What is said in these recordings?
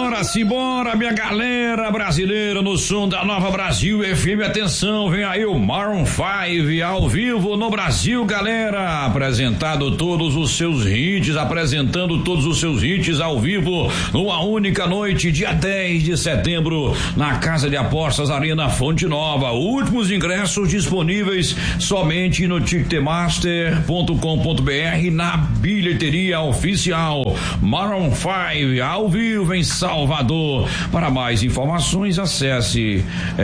Simbora, minha galera brasileira no som da Nova Brasil FM. Atenção, vem aí o Maroon 5 ao vivo no Brasil, galera. Apresentando todos os seus hits ao vivo numa única noite, dia 10 de setembro, na Casa de Apostas Arena Fonte Nova. Últimos ingressos disponíveis somente no ticketmaster.com.br, na bilheteria oficial. Maroon 5 ao vivo em Salvador. Para mais informações, acesse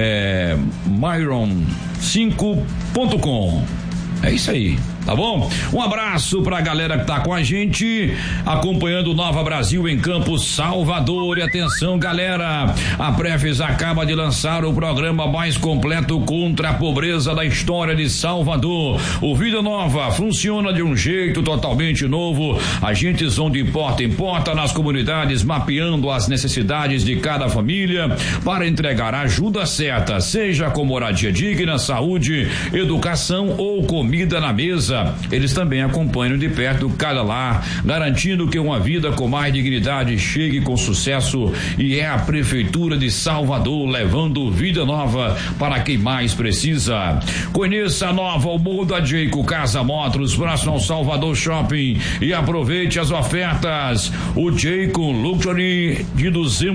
myron5.com. É isso aí, tá bom? Um abraço pra galera que tá com a gente, acompanhando Nova Brasil em Campos, Salvador. E atenção, galera, a Prefes acaba de lançar o programa mais completo contra a pobreza da história de Salvador. O Vida Nova funciona de um jeito totalmente novo. Agentes vão de porta em porta nas comunidades, mapeando as necessidades de cada família para entregar a ajuda certa, seja com moradia digna, saúde, educação ou comida na mesa. Eles também acompanham de perto cada lar, garantindo que uma vida com mais dignidade chegue com sucesso. E é a Prefeitura de Salvador levando vida nova para quem mais precisa. Conheça a nova Almoda Jayco Casa Motors, próximo ao Salvador Shopping, e aproveite as ofertas. O Jayco Luxury de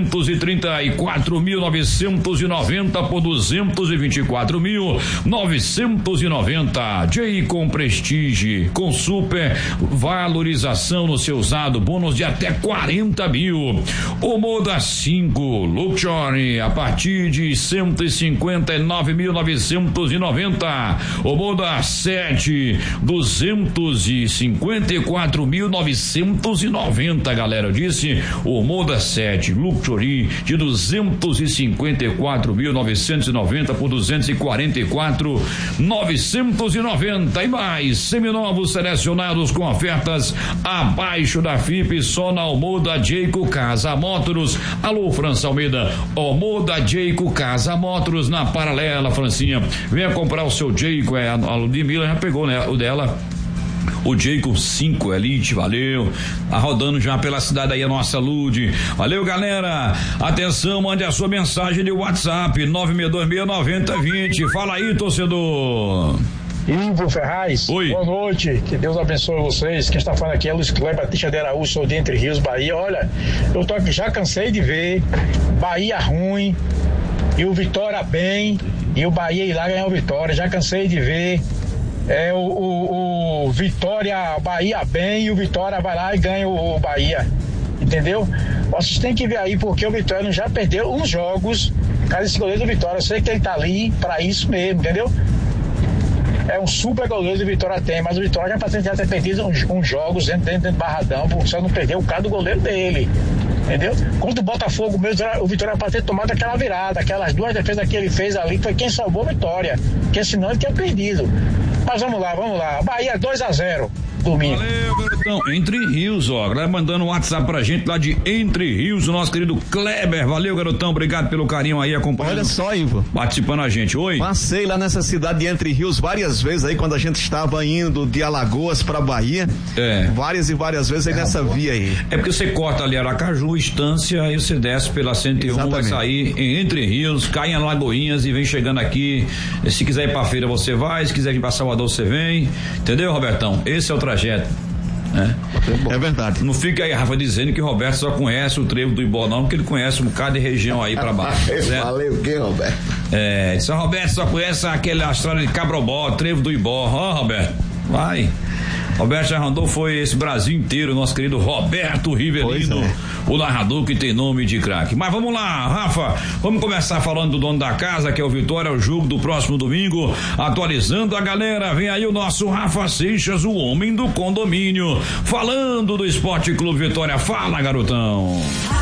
234.990 por 224.990. Com Prestige, com super valorização no seu usado, bônus de até 40 mil. O Moda 5 Luxury a partir de 159.990. O Moda 7 254.990, galera. Eu disse o Moda 7 Luxury de 254.990 por 244.990. E mais, seminovos selecionados com ofertas abaixo da FIP, só na Almoda Jayco Casa Motors. Alô, França Almeida, Almoda Jayco Casa Motors, na Paralela, Francinha. Venha comprar o seu Jayco, a Ludmilla já pegou, né, o dela. O Jayco 5 Elite, valeu. Tá rodando já pela cidade aí a nossa Lud. Valeu, galera. Atenção, mande a sua mensagem de WhatsApp 96269020. Fala aí, torcedor. Ivo Ferraz, oi. Boa noite, que Deus abençoe vocês. Quem está falando aqui é Luiz Cleber Batista de Araújo, sou de Entre Rios, Bahia. Olha, eu tô aqui, já cansei de ver Bahia ruim e o Vitória bem, e o Bahia ir lá ganhar o Vitória. Já cansei de ver o Vitória, Bahia bem, e o Vitória vai lá e ganha o Bahia, entendeu? Vocês têm que ver aí, porque o Vitória já perdeu uns jogos, cara, esse goleiro do Vitória, eu sei que ele tá ali pra isso mesmo, entendeu? É um super goleiro do Vitória tem, mas o Vitória já pode ter perdido uns jogos dentro do Barradão, porque só não perdeu o cara do goleiro dele, entendeu? Contra o Botafogo mesmo, o Vitória pode ter tomado aquela virada, aquelas duas defesas que ele fez ali, foi quem salvou a Vitória, porque senão ele tinha perdido. Mas vamos lá, Bahia 2-0. Domingo. Valeu, garotão. Entre Rios, ó. Galera mandando um WhatsApp pra gente lá de Entre Rios, o nosso querido Kleber. Valeu, garotão. Obrigado pelo carinho aí, acompanhando. Olha só, Ivo. Participando a gente. Oi. Passei lá nessa cidade de Entre Rios várias vezes aí, quando a gente estava indo de Alagoas pra Bahia. Várias e várias vezes aí nessa via aí. É porque você corta ali Aracaju, Estância, aí você desce pela 101, exatamente. Vai sair em Entre Rios, cai em Alagoinhas e vem chegando aqui. Se quiser ir pra feira, você vai. Se quiser ir pra Salvador, você vem. Entendeu, Robertão? Esse é o trajeto. É verdade. Não fica aí, Rafa, dizendo que o Roberto só conhece o trevo do Ibó, não, porque ele conhece um bocado de região aí pra baixo. Eu falei o quê, Roberto? Só Roberto só conhece aquela história de Cabrobó, trevo do Ibó. Ó, Roberto, vai. Roberto já andou, foi esse Brasil inteiro, nosso querido Roberto Rivelino, o narrador que tem nome de craque. Mas vamos lá, Rafa, vamos começar falando do dono da casa, que é o Vitória, o jogo do próximo domingo, atualizando a galera. Vem aí o nosso Rafa Seixas, o homem do condomínio, falando do Esporte Clube Vitória. Fala, garotão.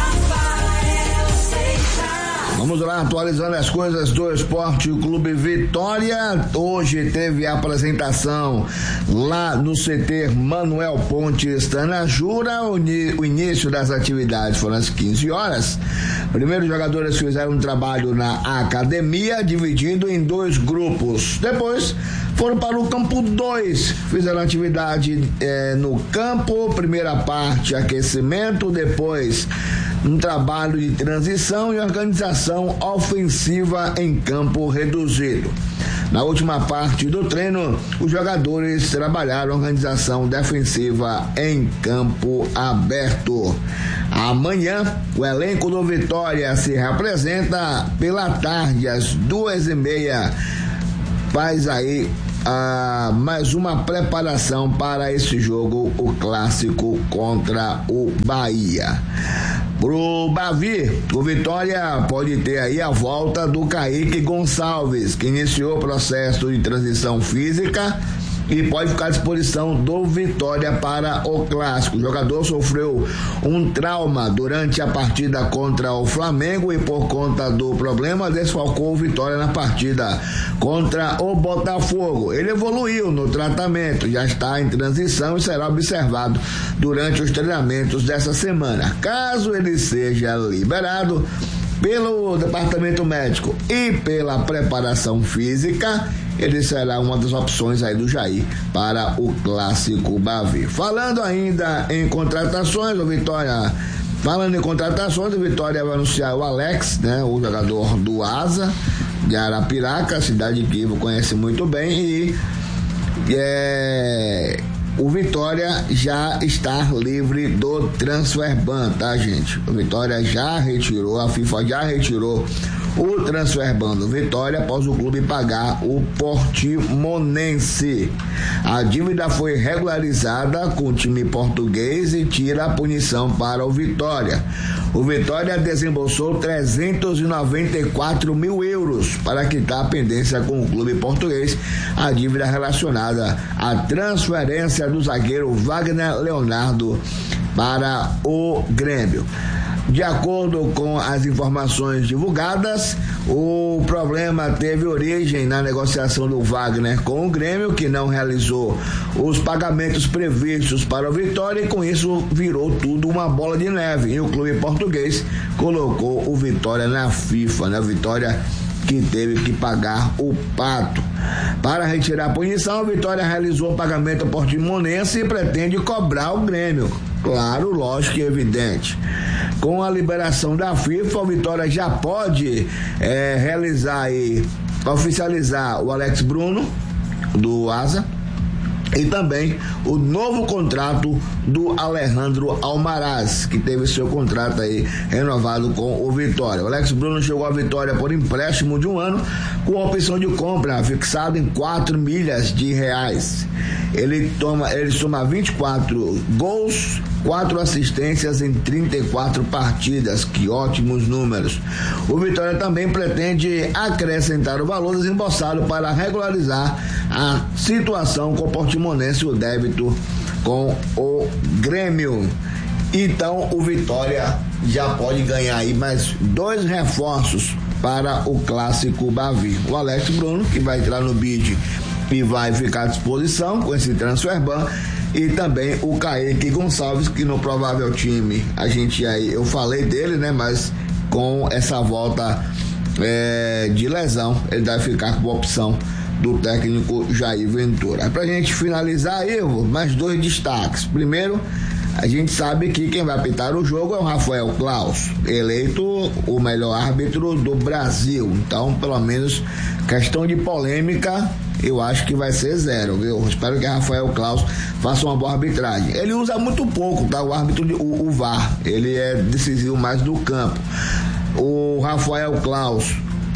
Vamos lá, atualizando as coisas do Esporte Clube Vitória. Hoje teve a apresentação lá no CT Manuel Pontes Tanajura. O início das atividades foram às 15 horas. Primeiro, os jogadores fizeram um trabalho na academia, dividindo em 2 grupos. Depois, foram para o campo 2, fizeram atividade no campo, primeira parte aquecimento, depois um trabalho de transição e organização ofensiva em campo reduzido. Na última parte do treino, os jogadores trabalharam a organização defensiva em campo aberto. Amanhã, o elenco do Vitória se representa pela tarde, às 2h30. Faz aí mais uma preparação para esse jogo, o clássico contra o Bahia. Pro Bavi, o Vitória pode ter aí a volta do Kaique Gonçalves, que iniciou o processo de transição física e pode ficar à disposição do Vitória para o clássico. O jogador sofreu um trauma durante a partida contra o Flamengo e por conta do problema desfalcou o Vitória na partida contra o Botafogo. Ele evoluiu no tratamento, já está em transição e será observado durante os treinamentos dessa semana. Caso ele seja liberado pelo departamento médico e pela preparação física, ele será uma das opções aí do Jair para o clássico Bavi. Falando ainda em contratações, o Vitória vai anunciar o Alex, né, o jogador do Asa de Arapiraca, cidade que Ivo conhece muito bem, e o Vitória já está livre do transfer ban, tá, gente? O Vitória já retirou, a FIFA já retirou o transfer ban do Vitória após o clube pagar o Portimonense. A dívida foi regularizada com o time português e tira a punição para o Vitória. O Vitória desembolsou 394 mil euros para quitar a pendência com o clube português, a dívida relacionada à transferência do zagueiro Wagner Leonardo para o Grêmio. De acordo com as informações divulgadas, o problema teve origem na negociação do Wagner com o Grêmio, que não realizou os pagamentos previstos para o Vitória, e com isso virou tudo uma bola de neve. E o clube português colocou o Vitória na FIFA, né? Vitória que teve que pagar o pato. Para retirar a punição, a Vitória realizou o pagamento portimonense e pretende cobrar o Grêmio. Claro, lógico e evidente. Com a liberação da FIFA, o Vitória já pode realizar e oficializar o Alex Bruno, do Asa, e também o novo contrato do Alejandro Almaraz, que teve seu contrato aí renovado com o Vitória. O Alex Bruno chegou à Vitória por empréstimo de 1 ano, com a opção de compra fixada em 4 milhas de reais. Ele soma 24 gols, 4 assistências em 34 partidas, que ótimos números. O Vitória também pretende acrescentar o valor desembolsado para regularizar a situação com o Portimonense, o débito com o Grêmio. Então o Vitória já pode ganhar aí mais 2 reforços para o clássico Bavi. O Alex Bruno, que vai entrar no bid e vai ficar à disposição com esse transfer ban, e também o Kaique Gonçalves, que no provável time eu falei dele, né, mas com essa volta de lesão, ele vai ficar com a opção do técnico Jair Ventura. Pra gente finalizar, Ivo, mais 2 destaques. Primeiro, a gente sabe que quem vai apitar o jogo é o Rafael Claus, eleito o melhor árbitro do Brasil. Então, pelo menos, questão de polêmica, eu acho que vai ser 0, viu? Espero que Rafael Claus faça uma boa arbitragem. Ele usa muito pouco, tá? O árbitro, o VAR, ele é decisivo mais do campo. O Rafael Claus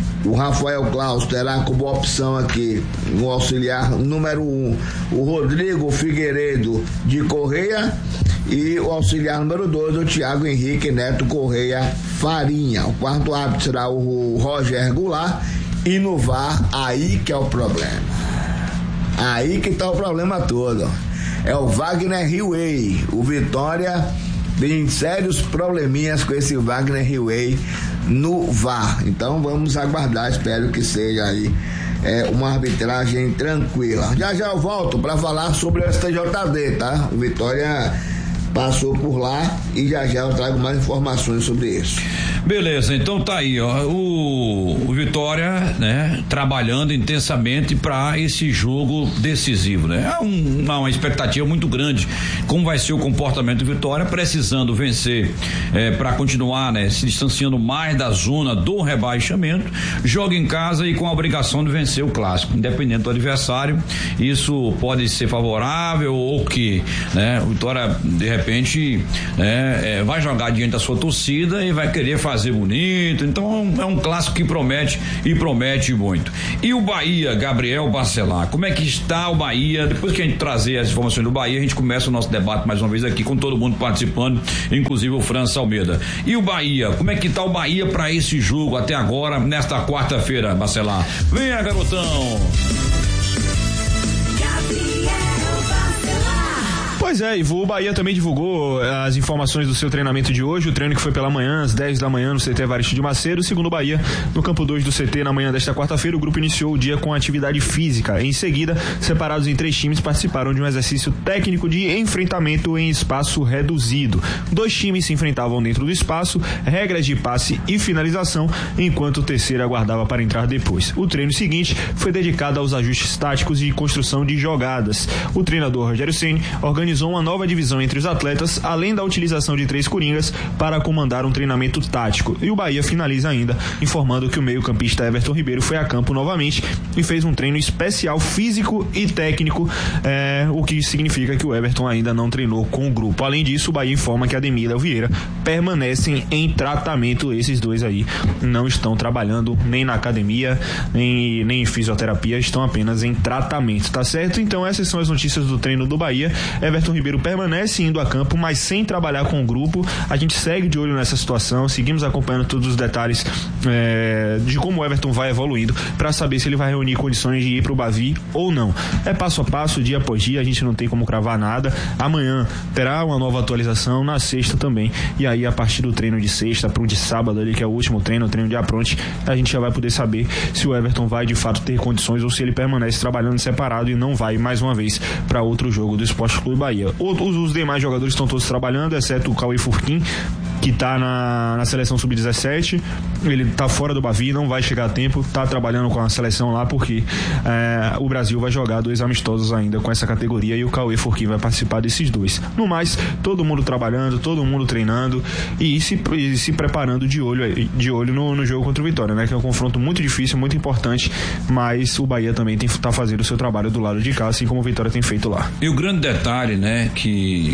terá como opção aqui no auxiliar número 1 o Rodrigo Figueiredo de Correia, e o auxiliar número 2 o Thiago Henrique Neto Correia Farinha. O quarto árbitro será o Roger Goulart, e no VAR, aí que é o problema. Aí que tá o problema todo. É o Wagner Hillway. O Vitória tem sérios probleminhas com esse Wagner Hillway no VAR. Então vamos aguardar, espero que seja aí uma arbitragem tranquila. Já eu volto para falar sobre o STJD, tá? O Vitória passou por lá e já eu trago mais informações sobre isso. Beleza, então tá aí, ó, o Vitória, né, trabalhando intensamente para esse jogo decisivo, né? Há uma expectativa muito grande como vai ser o comportamento do Vitória, precisando vencer para continuar, né, se distanciando mais da zona do rebaixamento, joga em casa e com a obrigação de vencer o clássico, independente do adversário. Isso pode ser favorável ou que, né, o Vitória de repente vai jogar diante da sua torcida e vai querer fazer bonito. Então é um clássico que promete e promete muito. E o Bahia, Gabriel Bacelar, como é que está o Bahia? Depois que a gente trazer as informações do Bahia, a gente começa o nosso debate mais uma vez aqui com todo mundo participando, inclusive o França Almeida. E o Bahia, como é que está o Bahia para esse jogo até agora, nesta quarta-feira, Bacelar? Venha, garotão! Pois é, Ivo, o Bahia também divulgou as informações do seu treinamento de hoje, o treino que foi pela manhã, às 10 da manhã no CT Evaristo de Macedo. Segundo o Bahia, no campo 2 do CT, na manhã desta quarta-feira, o grupo iniciou o dia com atividade física. Em seguida, separados em 3 times, participaram de um exercício técnico de enfrentamento em espaço reduzido. 2 times se enfrentavam dentro do espaço, regras de passe e finalização, enquanto o terceiro aguardava para entrar depois. O treino seguinte foi dedicado aos ajustes táticos e construção de jogadas. O treinador Rogério Ceni organizou uma nova divisão entre os atletas, além da utilização de 3 coringas para comandar um treinamento tático. E o Bahia finaliza ainda informando que o meio-campista Everton Ribeiro foi a campo novamente e fez um treino especial físico e técnico, o que significa que o Everton ainda não treinou com o grupo. Além disso, o Bahia informa que Ademir e Léo Vieira permanecem em tratamento. Esses dois aí não estão trabalhando nem na academia, nem em fisioterapia, estão apenas em tratamento, tá certo? Então essas são as notícias do treino do Bahia. Everton Ribeiro permanece indo a campo, mas sem trabalhar com o grupo. A gente segue de olho nessa situação, seguimos acompanhando todos os detalhes de como o Everton vai evoluindo, para saber se ele vai reunir condições de ir para o Bavi ou não. É passo a passo, dia após dia, a gente não tem como cravar nada. Amanhã terá uma nova atualização, na sexta também, e aí a partir do treino de sexta para o de sábado ali, que é o último treino, o treino de apronte, a gente já vai poder saber se o Everton vai de fato ter condições ou se ele permanece trabalhando separado e não vai mais uma vez para outro jogo do Esporte Clube Bahia. Os demais jogadores estão todos trabalhando, exceto o Cauê Furquim, que está na seleção sub-17. Ele está fora do Bavi, não vai chegar a tempo, está trabalhando com a seleção lá porque o Brasil vai jogar 2 amistosos ainda com essa categoria e o Cauê Furquim vai participar desses 2. No mais, todo mundo trabalhando, todo mundo treinando e se preparando de olho no jogo contra o Vitória, né? Que é um confronto muito difícil, muito importante, mas o Bahia também está fazendo o seu trabalho do lado de cá, assim como o Vitória tem feito lá. E o grande detalhe, né, que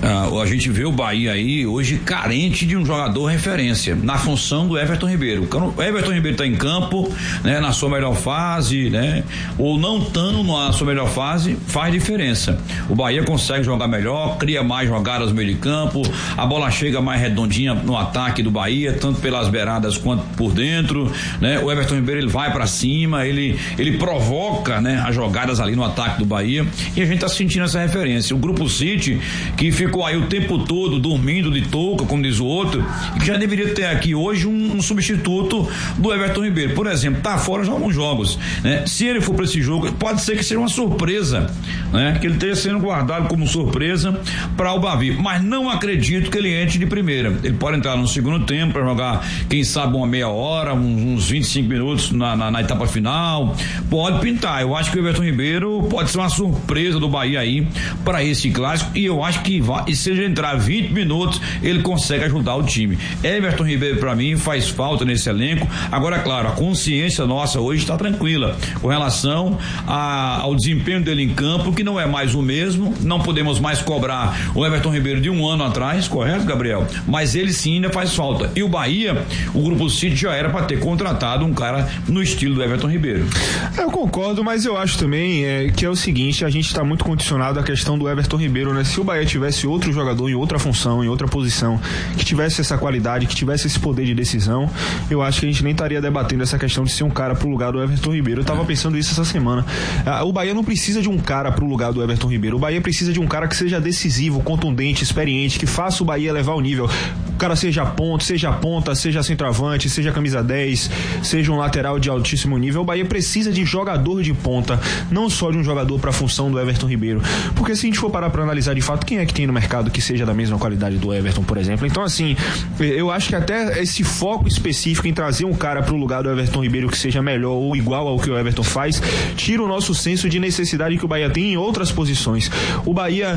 a gente vê o Bahia aí hoje carente de um jogador referência na função do Everton Ribeiro. Quando o Everton Ribeiro está em campo, né, na sua melhor fase, né, ou não estando na sua melhor fase, faz diferença. O Bahia consegue jogar melhor, cria mais jogadas no meio de campo, a bola chega mais redondinha no ataque do Bahia, tanto pelas beiradas quanto por dentro, né? O Everton Ribeiro, ele vai para cima, ele provoca, né, as jogadas ali no ataque do Bahia, e a gente está sentindo essa referência. O Grupo City, que ficou aí o tempo todo dormindo de touca, como diz o outro, e que já deveria ter aqui hoje um substituto do Everton Ribeiro, por exemplo, tá fora de alguns jogos, né? Se ele for para esse jogo, pode ser que seja uma surpresa, né? Que ele esteja sendo guardado como surpresa para o Bavi, mas não acredito que ele entre de primeira. Ele pode entrar no segundo tempo para jogar, quem sabe, uma meia hora, uns 25 minutos na etapa final, pode pintar. Eu acho que o Everton Ribeiro pode ser uma surpresa do Bahia aí para esse clássico, e eu acho que e se ele entrar 20 minutos, ele consegue ajudar o time. Everton Ribeiro, para mim, faz falta nesse elenco. Agora, claro, a consciência nossa hoje está tranquila com relação ao desempenho dele em campo, que não é mais o mesmo. Não podemos mais cobrar o Everton Ribeiro de um ano atrás, correto, Gabriel? Mas ele sim ainda faz falta. E o Bahia, o Grupo City já era para ter contratado um cara no estilo do Everton Ribeiro. Eu concordo, mas eu acho também que é o seguinte, a gente está muito condicionado à questão do Everton Ribeiro, né? Se o Bahia tivesse outro jogador em outra função, em outra posição, que tivesse essa qualidade, que tivesse esse poder de decisão, eu acho que a gente nem estaria debatendo essa questão de ser um cara pro lugar do Everton Ribeiro. Eu tava pensando isso essa semana. O Bahia não precisa de um cara pro lugar do Everton Ribeiro. O Bahia precisa de um cara que seja decisivo, contundente, experiente, que faça o Bahia elevar o nível. cara seja ponta, seja centroavante, seja camisa 10, seja um lateral de altíssimo nível. O Bahia precisa de jogador de ponta, não só de um jogador para a função do Everton Ribeiro, porque se a gente for parar para analisar de fato, quem é que tem no mercado que seja da mesma qualidade do Everton, por exemplo? Então, assim, eu acho que até esse foco específico em trazer um cara pro lugar do Everton Ribeiro que seja melhor ou igual ao que o Everton faz, tira o nosso senso de necessidade que o Bahia tem em outras posições. O Bahia,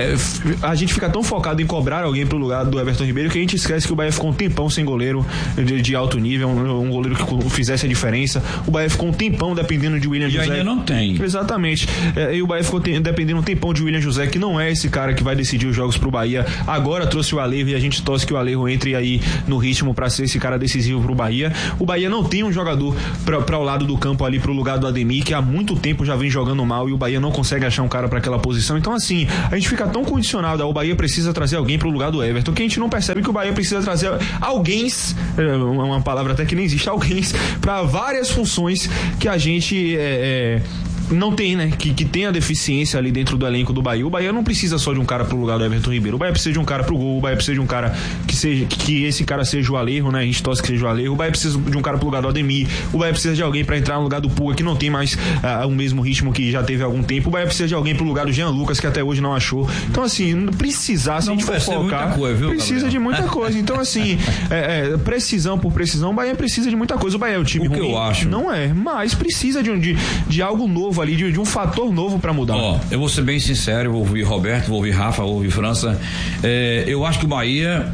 a gente fica tão focado em cobrar alguém pro lugar do Everton Ribeiro que a gente esquece que o Bahia ficou um tempão sem goleiro de alto nível, um goleiro que fizesse a diferença. O Bahia ficou um tempão dependendo de William José. E ainda não tem. Exatamente. E o Bahia ficou dependendo um tempão de William José, que não é esse cara que vai decidir os jogos pro Bahia. Agora trouxe o Alejo e a gente torce que o Alejo entre aí no ritmo pra ser esse cara decisivo pro Bahia. O Bahia não tem um jogador pra o lado do campo ali, pro lugar do Ademir, que há muito tempo já vem jogando mal e o Bahia não consegue achar um cara pra aquela posição. Então, assim, a gente fica tão condicionado, o Bahia precisa trazer alguém pro lugar do Everton, que a gente não percebe que o Bahia precisa trazer alguém, uma palavra até que nem existe, alguém pra várias funções que a gente não tem, né? Que tem a deficiência ali dentro do elenco do Bahia. O Bahia não precisa só de um cara pro lugar do Everton Ribeiro. O Bahia precisa de um cara pro gol. O Bahia precisa de um cara que esse cara seja o Alejo, né? A gente torce que seja o Alejo. O Bahia precisa de um cara pro lugar do Ademir. O Bahia precisa de alguém pra entrar no lugar do Puga, que não tem mais o mesmo ritmo que já teve há algum tempo. O Bahia precisa de alguém pro lugar do Jean Lucas, que até hoje não achou. Então, assim, precisar, se a gente for focar, coisa, viu, precisa Gabriel? de muita coisa. Então, assim, precisão por precisão, o Bahia precisa de muita coisa. O Bahia é o time ruim. Que eu acho. Não é, mas precisa de algo novo ali, de um fator novo pra mudar. Eu vou ser bem sincero, vou ouvir Roberto, vou ouvir Rafa, vou ouvir França. Eu acho que o Bahia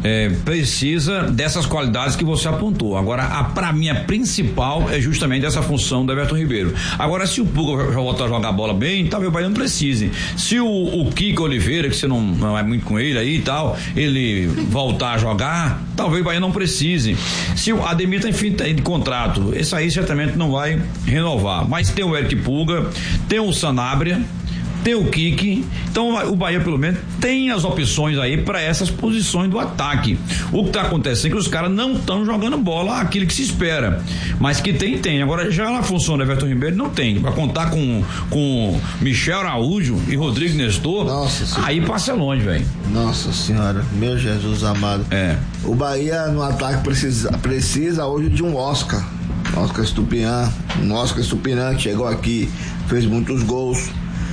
precisa dessas qualidades que você apontou. Agora, pra mim, a principal é justamente essa função do Everton Ribeiro. Agora, se o Puga voltar a jogar a bola bem, talvez o Bahia não precise. Se o Kiko Oliveira, que você não é muito com ele aí e tal, ele voltar a jogar, talvez o Bahia não precise. Se o Ademir tá em fim de contrato, esse aí certamente não vai renovar. Mas tem o Eric Puga, tem o Sanabria, tem o Kiki, então o Bahia pelo menos tem as opções aí para essas posições do ataque. O que está acontecendo é que os caras não estão jogando bola aquilo que se espera, mas que tem. Agora já na função do Everton Ribeiro não tem, vai contar com Michel Araújo e Rodrigo Nestor. Aí passa longe, velho. Nossa senhora, meu Jesus amado. O Bahia no ataque precisa hoje de um Oscar Estupiñán, que chegou aqui, fez muitos gols,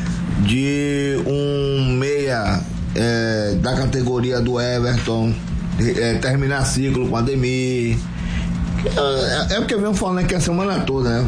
de um meia da categoria do Everton, terminar ciclo com Ademir. É porque eu venho falando aqui a semana toda, né?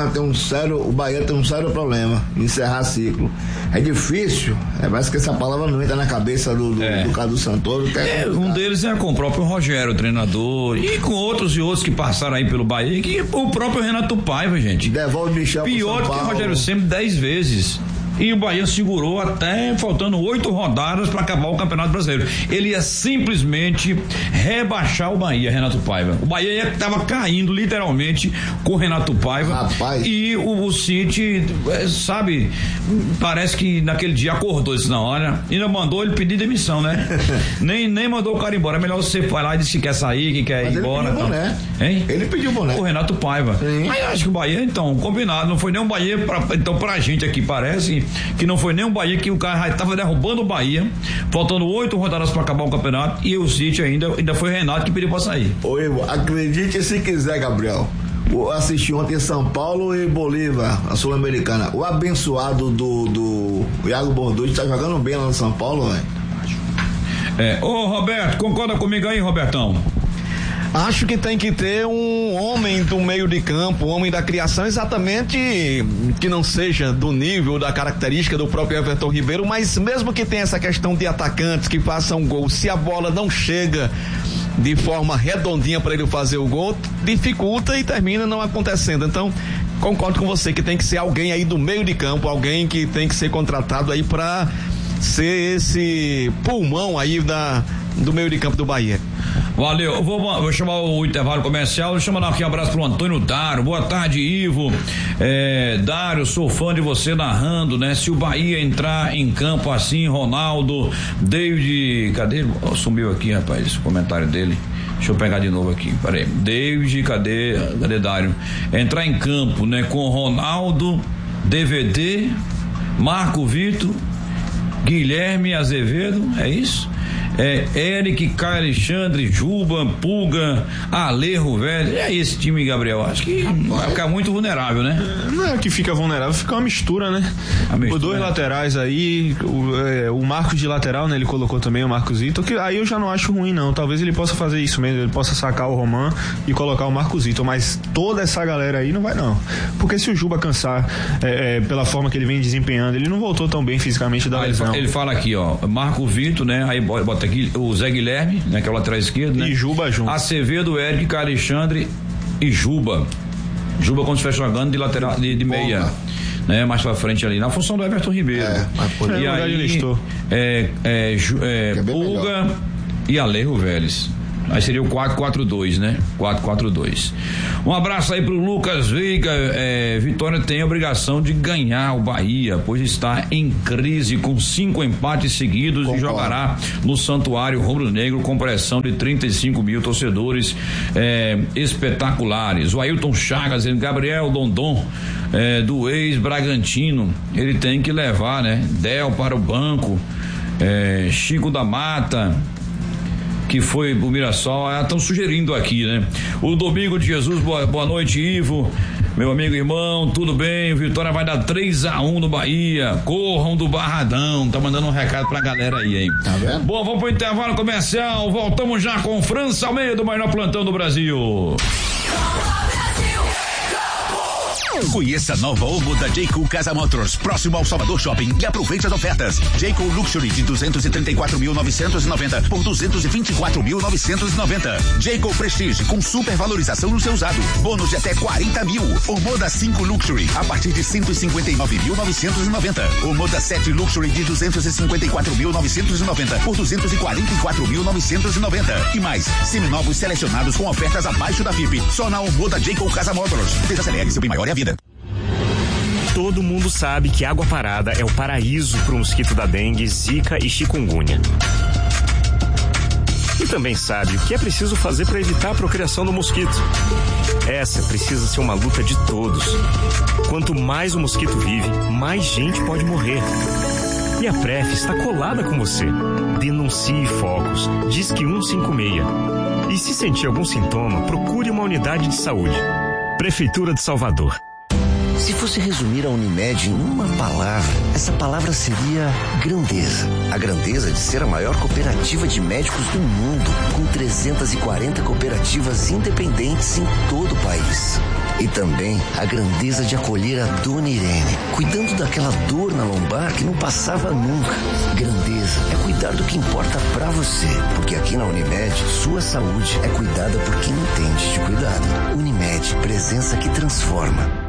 O Bahia tem um sério problema em encerrar ciclo. É difícil, parece que essa palavra não entra na cabeça do Cadu Santoro. Um deles é com o próprio Rogério, o treinador, e com outros que passaram aí pelo Bahia, que o próprio Renato Paiva, gente. Devolve Michel pior do que o Rogério sempre 10 vezes. E o Bahia segurou até faltando 8 rodadas para acabar o Campeonato Brasileiro. Ele ia simplesmente rebaixar o Bahia, Renato Paiva. O Bahia estava caindo literalmente com o Renato Paiva. Rapaz. E o City, sabe, parece que naquele dia acordou isso na hora. Ainda mandou ele pedir demissão, né? nem mandou o cara embora. É melhor você falar e dizer que quer sair, que quer ir embora. Ele pediu boné. Hein? Ele pediu boné. O Renato Paiva. Sim. Mas eu acho que o Bahia, então, combinado, não foi nem um Bahia então pra gente aqui parece que não foi nem um Bahia, que o cara estava derrubando o Bahia, faltando 8 rodadas para acabar o campeonato, e o City ainda foi o Renato que pediu para sair. Oi, acredite se quiser, Gabriel. Eu assisti ontem São Paulo e Bolívar, a Sul-Americana. O abençoado do Iago Bordeaux está jogando bem lá no São Paulo, velho. Ô Roberto, concorda comigo aí, Robertão? Acho que tem que ter um homem do meio de campo, um homem da criação, exatamente que não seja do nível, da característica do próprio Everton Ribeiro, mas mesmo que tenha essa questão de atacantes que façam gol, se a bola não chega de forma redondinha para ele fazer o gol, dificulta e termina não acontecendo. Então, concordo com você que tem que ser alguém aí do meio de campo, alguém que tem que ser contratado aí para ser esse pulmão aí do meio de campo do Bahia. Valeu, eu vou chamar o intervalo comercial, vou chamar aqui um abraço pro Antônio Dário, boa tarde, Ivo. Dário, sou fã de você narrando, né? Se o Bahia entrar em campo assim, Ronaldo, David, cadê? Sumiu aqui, rapaz, esse comentário dele. Deixa eu pegar de novo aqui, peraí. David, cadê Dário? Entrar em campo, né? Com Ronaldo, DVD, Marco Vitor, Guilherme Azevedo, é isso? Eric, Caio Alexandre, Juba, Pulga, Alejo, velho. É esse time, Gabriel. Acho que vai ficar muito vulnerável, né? Não é que fica vulnerável, fica uma mistura, né? Os dois laterais aí, o Marcos de lateral, né? Ele colocou também o Marcos Vitor, que aí eu já não acho ruim, não. Talvez ele possa fazer isso mesmo, ele possa sacar o Roman e colocar o Marcos Vitor, mas toda essa galera aí não vai, não. Porque se o Juba cansar pela forma que ele vem desempenhando, ele não voltou tão bem fisicamente da lesão. Ele fala aqui, ó, Marco Vitor, né? Aí bota aqui o Zé Guilherme, né? Que é o lateral esquerdo, né? E Juba junto. Acevedo, Eric, Caio Alexandre e Juba. Juba quando estiver jogando de lateral, de meia. Né, mais pra frente ali, na função do Everton Ribeiro. E aí, Pulga e Alejo Vélez. Aí seria o 4-4-2, né? 4-4-2. Um abraço aí pro Lucas Veiga. Vitória tem a obrigação de ganhar o Bahia, pois está em crise com 5 empates seguidos. Concordo. E jogará no Santuário Rubro-Negro com pressão de 35 mil torcedores espetaculares. O Ailton Chagas e Gabriel Dondon, do ex-Bragantino, ele tem que levar, né? Del para o banco, Chico da Mata, que foi o Mirassol, estão sugerindo aqui, né? O Domingo de Jesus, boa noite, Ivo, meu amigo irmão, tudo bem? O Vitória vai dar 3-1 no Bahia, corram do Barradão, tá mandando um recado pra galera aí, hein? Tá vendo? Bom, vamos pro intervalo comercial, voltamos já com França Almeida, o maior plantão do Brasil. Conheça a nova Omo da Jayco Casa Motors, próximo ao Salvador Shopping, e aproveite as ofertas. Jayco Luxury de 234.990 por 224.990. Jayco Prestige com super valorização no seu usado. Bônus de até 40 mil. O Moda 5 Luxury a partir de 159.990. O Moda 7 Luxury de 254.990 por 244.990. E mais, seminovos selecionados com ofertas abaixo da FIP. Só na Omo da Jayco Casa Motors. Desacelere, seu bem maior é a vida. Todo mundo sabe que água parada é o paraíso para o mosquito da dengue, zika e chikungunya. E também sabe o que é preciso fazer para evitar a procriação do mosquito. Essa precisa ser uma luta de todos. Quanto mais o mosquito vive, mais gente pode morrer. E a PREF está colada com você. Denuncie focos. Disque 156. E se sentir algum sintoma, procure uma unidade de saúde. Prefeitura de Salvador. Se fosse resumir a Unimed em uma palavra, essa palavra seria grandeza. A grandeza de ser a maior cooperativa de médicos do mundo, com 340 cooperativas independentes em todo o país. E também a grandeza de acolher a Dona Irene, cuidando daquela dor na lombar que não passava nunca. Grandeza é cuidar do que importa pra você, porque aqui na Unimed, sua saúde é cuidada por quem entende de cuidado. Unimed, presença que transforma.